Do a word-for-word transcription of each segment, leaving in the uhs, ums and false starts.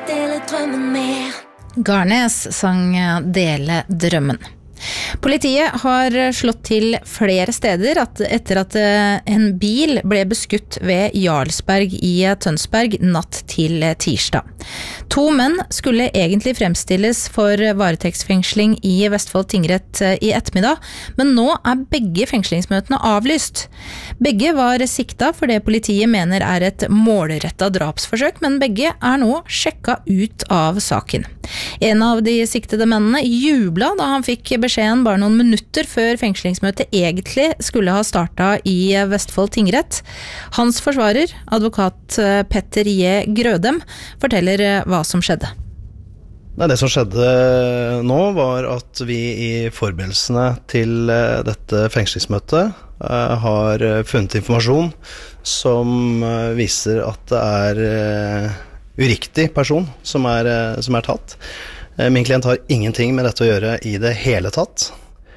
dele drømmen mer. Garnes sang Dele drømmen. Politiet har slått til flere steder at etter at en bil ble beskutt ved Jarlsberg i Tønsberg natt til tirsdag. To menn skulle egentlig fremstilles for varetektsfengsling i Vestfold tingrett i ettermiddag, men nå er begge fengslingsmøtene avlyst. Begge var sikta for det politiet mener er et målrettet drapsforsøk, men begge er nå sjekka ut av saken. En av de siktede mennene jublet da han fikk beskjeden bare noen minutter før fengslingsmøtet egentlig skulle ha startet i Vestfold tingrett. Hans forsvarer, advokat Petter J. Grødem, forteller hva som skjedde. Nei, det som skjedde nå var at vi i forberedelsene til dette fengslingsmøtet har funnet informasjon som viser at det er uriktig person som er, som er tatt. Min klient har ingenting med dette å gjøre i det hele tatt.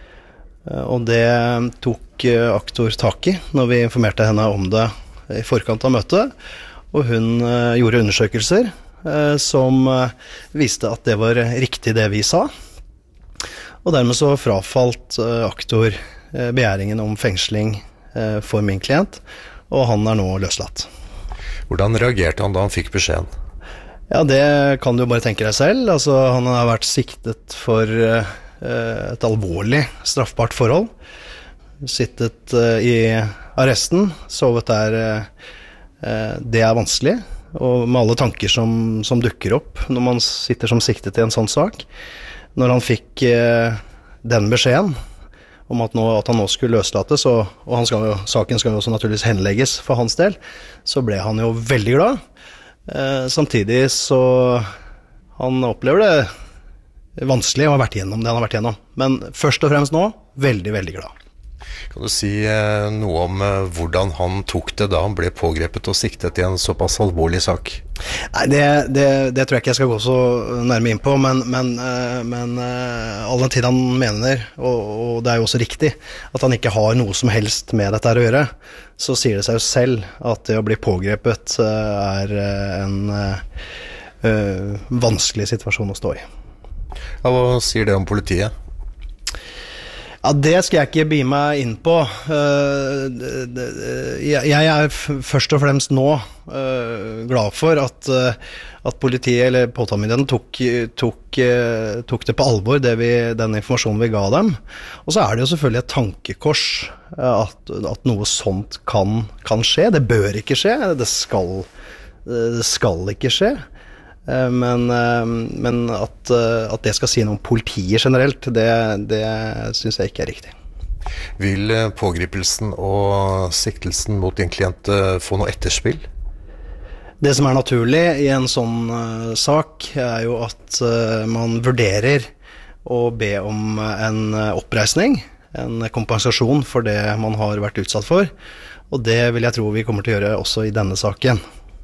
Og det tok aktor tak i når vi informerte henne om det i forkant av møtet. Og hun gjorde undersøkelser som viste at det var riktig det vi sa. Og dermed så frafalt aktor begjæringen om fengsling for min klient, og han er nå løslatt. Hvordan reagerte han da han fikk beskjeden? Ja, det kan du jo bare tenke deg selv. Altså, han har vært siktet for uh, et alvorlig straffbart forhold. Sittet uh, i arresten, sovet der. Uh, det er vanskelig, og med alle tanker som, som dukker opp når man sitter som siktet i en sånn sak. Når han fikk uh, den beskjeden om at, nå, at han nå skulle løslates, og, og han skal jo, saken skal jo også naturligvis henlegges for hans del, så ble han jo veldig glad. Eh, samtidig så han opplever det vanskelig å ha vært gjennom det han har vært gjennom. Men først og fremst nå, veldig, veldig glad. Kan du si eh, noe om eh, hvordan han tok det da han ble pågrepet og siktet i en såpass alvorlig sak? Nei, det, det, det tror jeg ikke jeg skal gå så nærme inn på, men, men, eh, men eh, all den tid han mener, og, og det er jo også riktig, at han ikke har noe som helst med dette å gjøre, så sier det seg jo selv at det å bli pågrepet uh, er uh, en uh, uh, vanskelig situasjon å stå i. Ja, hva sier det om politiet? Ja, det skal jeg ikke bi meg inn på. Uh, det, det, jeg, jeg er først og fremst nå uh, glad for at, uh, at politiet eller påtalemyndigheten tok, tok, uh, tok det på alvor, det vi, den informasjonen vi ga dem. Og så er det jo selvfølgelig et tankekors uh, at, at noe sånt kan, kan skje. Det bør ikke skje, det skal, det skal ikke skje. Men, men at, at det skal si noe om politiet generelt, det, det synes jeg ikke er riktig. Vil pågripelsen og siktelsen mot din klient få noe etterspill? Det som er naturlig i en sånn uh, sak er jo at uh, man vurderer å be om en oppreisning, en kompensasjon for det man har vært utsatt for, og det vil jeg tro vi kommer til å gjøre også i denne saken.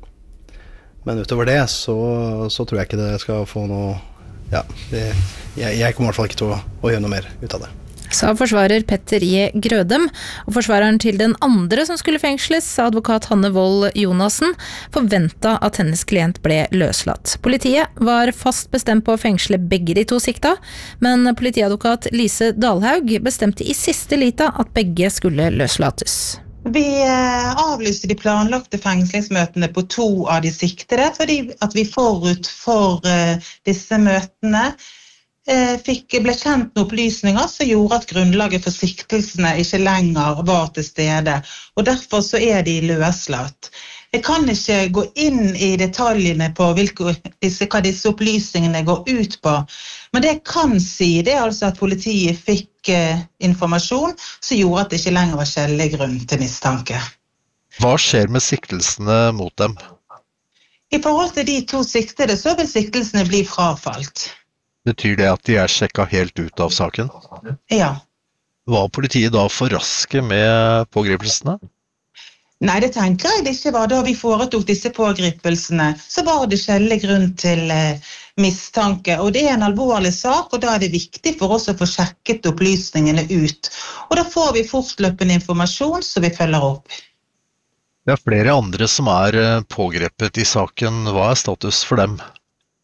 Men utover det, så, så tror jeg ikke det skal få noe, ja, det, jeg, jeg kommer i hvert fall ikke til å, å gjøre noe mer ut av det. Sa forsvarer Petter J. Grødem, og forsvareren til den andre som skulle fengsles, advokat Hanne Wold Jonassen, forventet at hennes klient ble løslatt. Politiet var fast bestemt på å fengsle begge de to sikta, men politiadvokat Lise Dalhaug bestemte i siste lita at begge skulle løslates. Vi avlyste de planlagte fengslingsmøtene på to av de siktede, fordi at vi forut for disse møtene fikk, ble kjent med opplysninger som gjorde at grunnlaget for siktelsene ikke lenger var til stede, og derfor så er de løslatt. Jeg kan ikke gå inn i detaljene på hvilke, disse, hva disse opplysningene går ut på, men det jeg kan si, det er altså at politiet fikk eh, informasjon som gjorde at det ikke lenger var skjellig grunn til mistanke. Hva skjer med siktelsene mot dem? I forhold til de to siktede så vil siktelsene bli frafalt. Betyr det at de er sjekket helt ut av saken? Ja. Var politiet da for raske med pågripelsene? Nei, det tenker jeg det ikke var. Da vi foretok disse pågripelsene, så var det skjellig grunn til eh, mistanke. Og det er en alvorlig sak, og da er det viktig for oss å få sjekket opplysningene ut. Og da får vi fortløpende informasjon som vi følger opp. Det er flere andre som er pågrepet i saken. Hva er status for dem?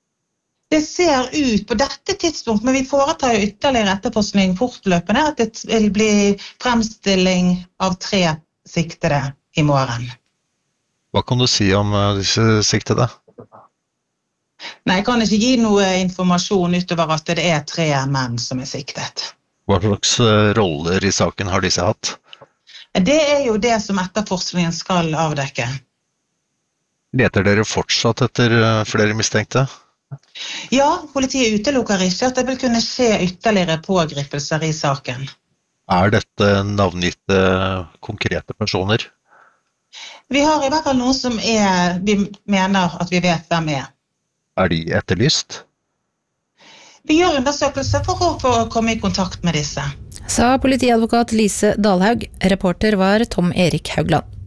Det ser ut på dette tidspunkt, men vi foretar jo ytterligere etterforskning fortløpende, at det vil bli fremstilling av tre siktede i morgen. Hva kan du si om eh, disse siktede? Nei, jeg kan ikke gi noe informasjon utover at det er tre menn som er siktet. Hva slags eh, roller i saken har disse hatt? Det er jo det som etterforskningen skal avdekke. Leter dere fortsatt etter eh, flere mistenkte? Ja, politiet utelukker ikke at det vil kunne skje ytterligere pågripelser i saken. Er dette navngitte konkrete personer? Vi har i hvert fall noen som er, vi mener at vi vet hvem er. Er de etterlyst? Vi gjør undersøkelser for å få komme i kontakt med disse. Sa politiadvokat Lise Dalhaug. Reporter var Tom Erik Haugland.